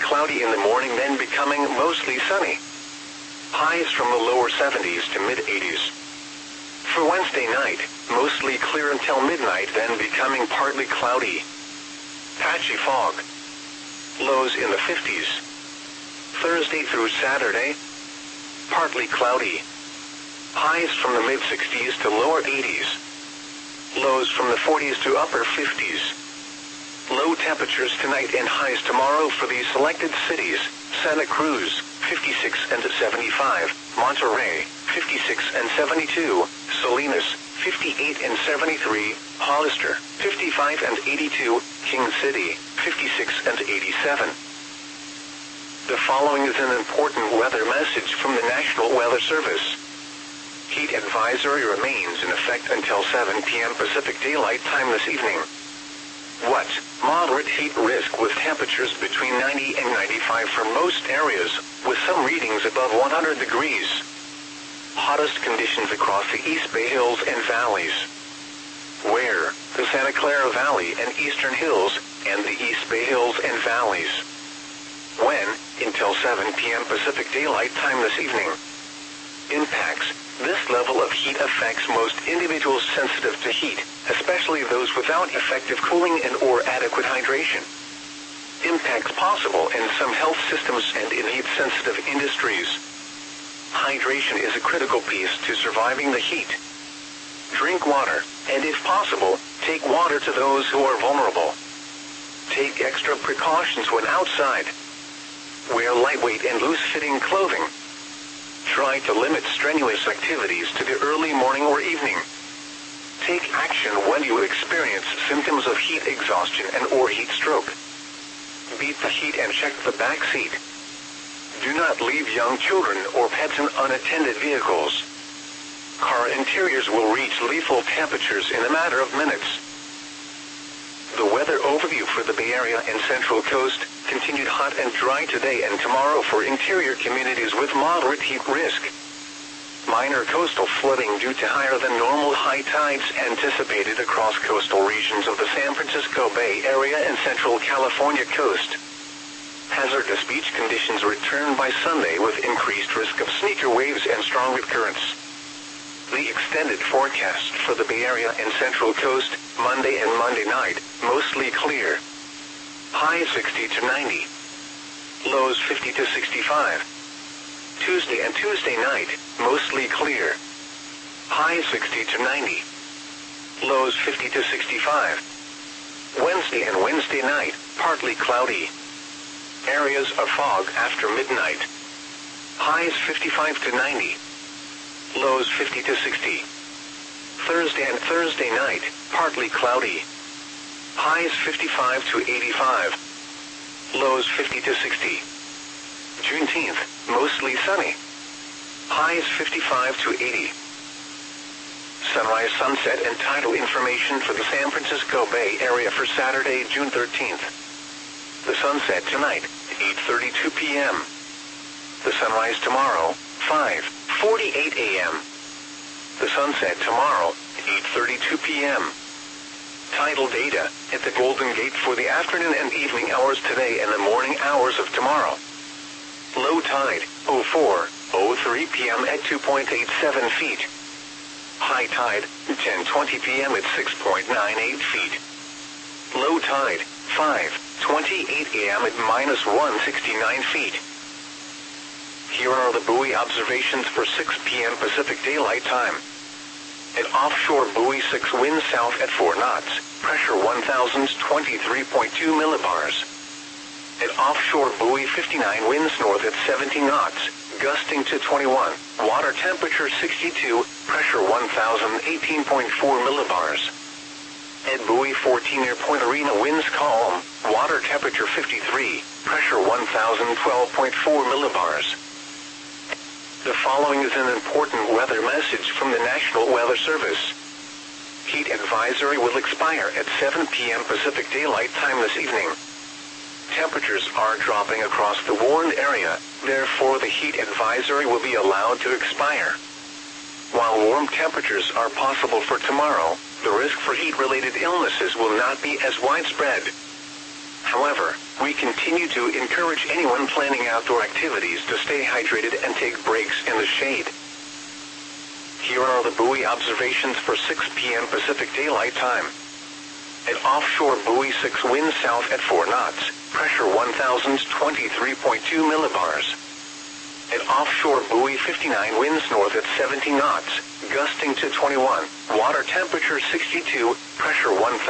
cloudy in the morning, then becoming mostly sunny. Highs from the lower 70s to mid-80s. For Wednesday night, mostly clear until midnight, then becoming partly cloudy. Patchy fog. Lows in the 50s. Thursday through Saturday, partly cloudy. Highs from the mid-60s to lower 80s. Lows from the 40s to upper 50s. Low temperatures tonight and highs tomorrow for these selected cities: Santa Cruz, 56 and 75, Monterrey, 56 and 72, Salinas, 58 and 73, Hollister, 55 and 82, King City, 56 and 87. The following is an important weather message from the National Weather Service. Heat advisory remains in effect until 7 p.m. Pacific Daylight Time this evening. What? Moderate heat risk with temperatures between 90 and 95 for most areas, with some readings above 100 degrees. Hottest conditions across the East Bay Hills and valleys. Where? The Santa Clara Valley and Eastern Hills, and the East Bay Hills and valleys. When? Until 7 p.m. Pacific Daylight Time this evening. Impacts. This level of heat affects most individuals sensitive to heat, especially those without effective cooling and or adequate hydration. Impacts possible in some health systems and in heat-sensitive industries. Hydration is a critical piece to surviving the heat. Drink water, and if possible, take water to those who are vulnerable. Take extra precautions when outside. Wear lightweight and loose-fitting clothing. Try to limit strenuous activities to the early morning or evening. Take action when you experience symptoms of heat exhaustion and or heat stroke. Beat the heat and check the back seat. Do not leave young children or pets in unattended vehicles. Car interiors will reach lethal temperatures in a matter of minutes. The weather overview for the Bay Area and Central Coast: continued hot and dry today and tomorrow for interior communities with moderate heat risk. Minor coastal flooding due to higher than normal high tides anticipated across coastal regions of the San Francisco Bay Area and Central California coast. Hazardous beach conditions return by Sunday with increased risk of sneaker waves and stronger currents. The extended forecast for the Bay Area and Central Coast: Monday and Monday night, mostly clear. Highs 60 to 90. Lows 50 to 65. Tuesday and Tuesday night, mostly clear. Highs 60 to 90. Lows 50 to 65. Wednesday and Wednesday night, partly cloudy. Areas of fog after midnight. Highs 55 to 90. Lows 50 to 60. Thursday and Thursday night, partly cloudy. Highs 55 to 85. Lows 50 to 60. Juneteenth, mostly sunny. Highs 55 to 80. Sunrise, sunset, and tidal information for the San Francisco Bay Area for Saturday, June 13th. The sunset tonight, 8:32 p.m. The sunrise tomorrow, 5:48 a.m. The sunset tomorrow, 8:32 p.m. Tidal data at the Golden Gate for the afternoon and evening hours today and the morning hours of tomorrow. Low tide, 04:03 p.m. at 2.87 feet. High tide, 10:20 p.m. at 6.98 feet. Low tide, 5:28 a.m. at -169 feet. Here are the buoy observations for 6 p.m. Pacific Daylight Time. At offshore buoy 6, wind south at 4 knots, pressure 1,023.2 millibars. At offshore buoy 59, winds north at 17 knots, gusting to 21, water temperature 62, pressure 1,018.4 millibars. At buoy 14 near Point Arena, winds calm, water temperature 53, pressure 1,012.4 millibars. The following is an important weather message from the National Weather Service. Heat advisory will expire at 7 p.m. Pacific Daylight Time this evening. Temperatures are dropping across the warned area, therefore the heat advisory will be allowed to expire. While warm temperatures are possible for tomorrow, the risk for heat-related illnesses will not be as widespread. However, We continue to encourage anyone planning outdoor activities to stay hydrated and take breaks in the shade. Here are the buoy observations for 6 p.m. Pacific Daylight Time. At offshore buoy 6, wind south at 4 knots, pressure 1023.2 millibars. At offshore buoy 59, winds north at 17 knots, gusting to 21, water temperature 62, pressure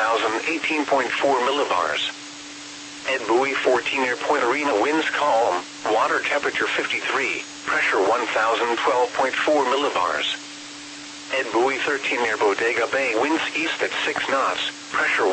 1018.4 millibars. At buoy 14 near Point Arena, winds calm, water temperature 53, pressure 1012.4 millibars. At buoy 13 near Bodega Bay, winds east at 6 knots, pressure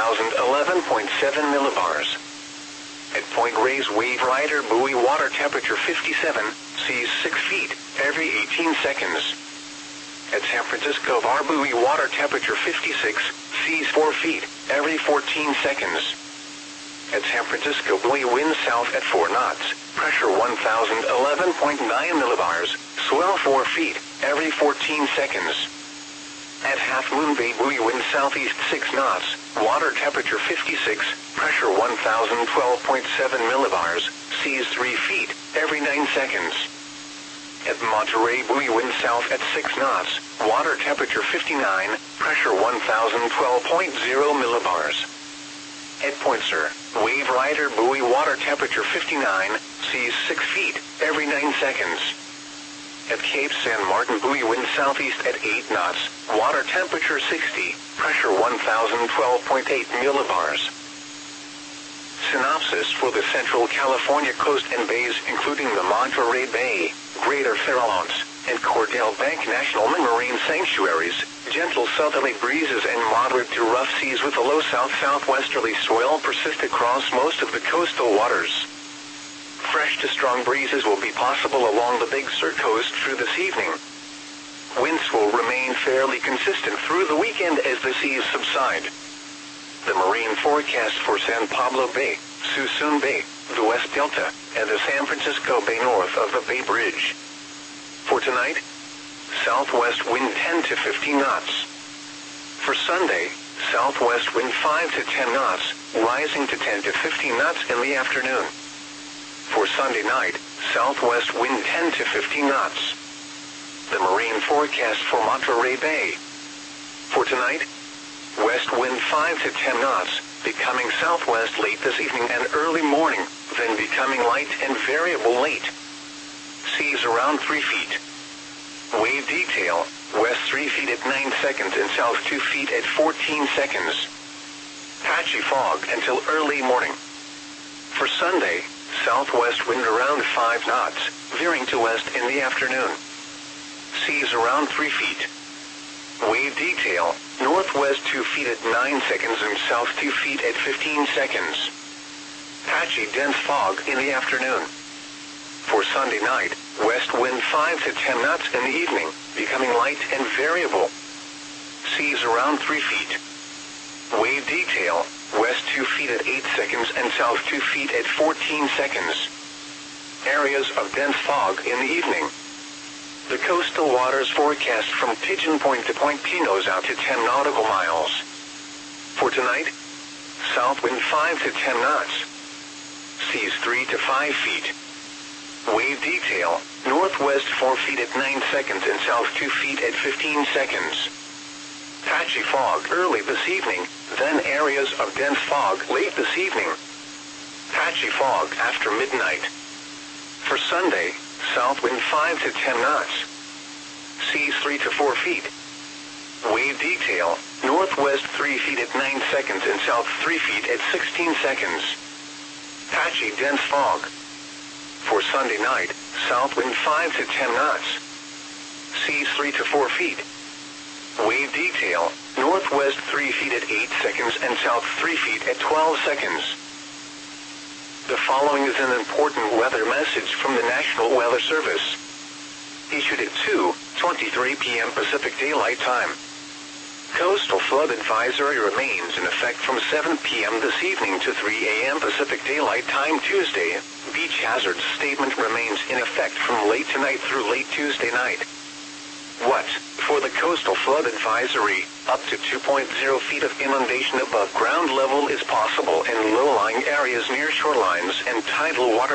1011.7 millibars. At Point Reyes Wave Rider buoy, water temperature 57, seas 6 feet, every 18 seconds. At San Francisco Bar buoy, water temperature 56, seas 4 feet, every 14 seconds. At San Francisco buoy, wind south at 4 knots, pressure 1011.9 millibars, swell 4 feet, every 14 seconds. At Half Moon Bay buoy, wind southeast 6 knots, water temperature 56, pressure 1012.7 millibars, seas 3 feet, every 9 seconds. At Monterey buoy, wind south at 6 knots, water temperature 59, pressure 1012.0 millibars. At Point Sur, Wave Rider buoy, water temperature 59, seas 6 feet, every 9 seconds. At Cape San Martin buoy, wind southeast at 8 knots, water temperature 60, pressure 1012.8 millibars. Synopsis for the Central California coast and bays, including the Monterey Bay, Greater Farallones, and Cordell Bank National Marine Sanctuaries, gentle southerly breezes and moderate to rough seas with a low south-southwesterly swell persist across most of the coastal waters. Fresh to strong breezes will be possible along the Big Sur coast through this evening. Winds will remain fairly consistent through the weekend as the seas subside. The marine forecast for San Pablo Bay, Suisun Bay, the West Delta, and the San Francisco Bay north of the Bay Bridge. For tonight, southwest wind 10 to 15 knots. For Sunday, southwest wind 5 to 10 knots, rising to 10 to 15 knots in the afternoon. For Sunday night, southwest wind 10 to 15 knots. The marine forecast for Monterey Bay. For tonight, west wind 5 to 10 knots, becoming southwest late this evening and early morning, then becoming light and variable late. Seas around 3 feet. Wave detail, west 3 feet at 9 seconds and south 2 feet at 14 seconds. Patchy fog until early morning. For Sunday, southwest wind around 5 knots, veering to west in the afternoon. Seas around 3 feet. Wave detail, northwest 2 feet at 9 seconds and south 2 feet at 15 seconds. Patchy dense fog in the afternoon. For Sunday night, west wind 5 to 10 knots in the evening, becoming light and variable. Seas around 3 feet. Wave detail, west 2 feet at 8 seconds and south 2 feet at 14 seconds. Areas of dense fog in the evening. The coastal waters forecast from Pigeon Point to Point Pinos out to 10 nautical miles. For tonight, south wind 5 to 10 knots. Seas 3 to 5 feet. Wave detail, northwest 4 feet at 9 seconds and south 2 feet at 15 seconds. Patchy fog early this evening, then areas of dense fog late this evening. Patchy fog after midnight. For Sunday, south wind 5 to 10 knots. Seas 3 to 4 feet. Wave detail, northwest 3 feet at 9 seconds and south 3 feet at 16 seconds. Patchy dense fog. For Sunday night, south wind 5 to 10 knots. Seas 3 to 4 feet. Wave detail, northwest 3 feet at 8 seconds and south 3 feet at 12 seconds. The following is an important weather message from the National Weather Service. Issued at 2:23 p.m. Pacific Daylight Time. Coastal flood advisory remains in effect from 7 p.m. this evening to 3 a.m. Pacific Daylight Time Tuesday. Beach hazard statement remains in effect from late tonight through late Tuesday night. What, for for the coastal flood advisory. Up to 2.0 feet of inundation above ground level is possible in low-lying areas near shorelines and tidal water